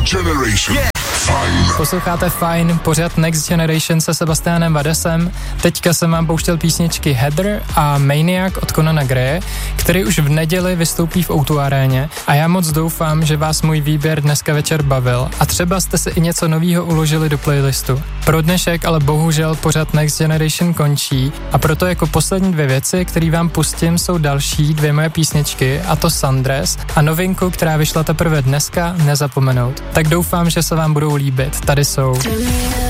Generation. Yeah. Posloucháte Fajn, pořad Next Generation se Sebastianem Vadesem. Teďka jsem vám pouštěl písničky Heather a Maniac od Conana Graye, který už v neděli vystoupí v O2 aréně a já moc doufám, že vás můj výběr dneska večer bavil a třeba jste si i něco novýho uložili do playlistu. Pro dnešek ale bohužel pořad Next Generation končí a proto jako poslední dvě věci, které vám pustím, jsou další dvě moje písničky, a to Sundress a novinku, která vyšla teprve dneska, Nezapomenout. Tak doufám, že se vám budou líbit. Tady jsou.